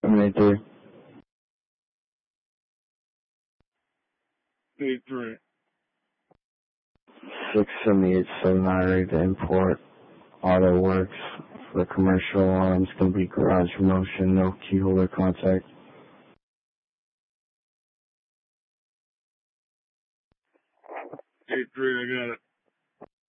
73. 83. 67879 ready to import auto works for commercial alarms, complete garage motion, no key holder contact. 83, I got it.